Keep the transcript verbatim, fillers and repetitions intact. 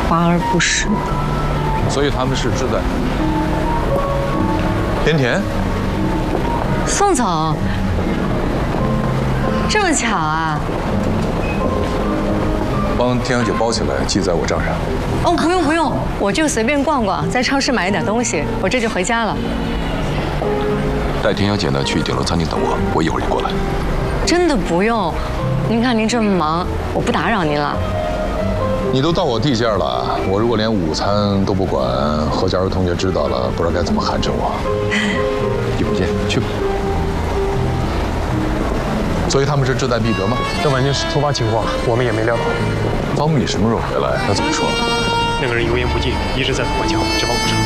华而不实。 所以他们是志在。甜甜， 宋总，这么巧啊！ 帮天阳姐包起来，记在我账上。 哦，不用不用，我就随便逛逛，在超市买一点东西，我这就回家了。 带天阳姐呢去顶楼餐厅等我，我一会儿就过来。 真的不用，您看您这么忙，我不打扰您了。 你都到我地界了，我如果连午餐都不管，何佳茹同学知道了，不知道该怎么寒碜我。一会儿见，去吧。所以他们是志在必得吗？ 这完全是突发情况，我们也没料到。 方米什么时候回来？他怎么说？ 那个人油盐不进，一直在外墙，指望不上。